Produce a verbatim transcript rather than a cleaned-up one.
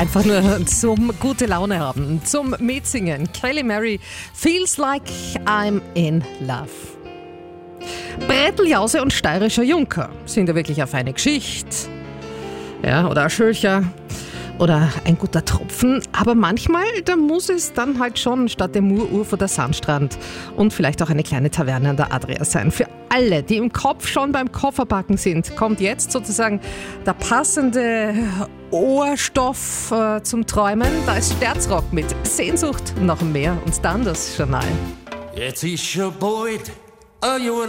Einfach nur zum gute Laune haben, zum Mitsingen. Kelly Mary, Feels Like I'm in Love. Bretteljause und steirischer Junker sind ja wirklich eine feine Geschichte. Ja, oder ein Schölcher oder ein guter Tropfen. Aber manchmal, da muss es dann halt schon statt dem Urufer der Sandstrand und vielleicht auch eine kleine Taverne an der Adria sein. Für alle, die im Kopf schon beim Kofferpacken sind, kommt jetzt sozusagen der passende Ohrstoff äh, zum Träumen. Da ist Sterzrock mit Sehnsucht nach dem Meer und dann das Journal. Jetzt ist schon bald ein Jahr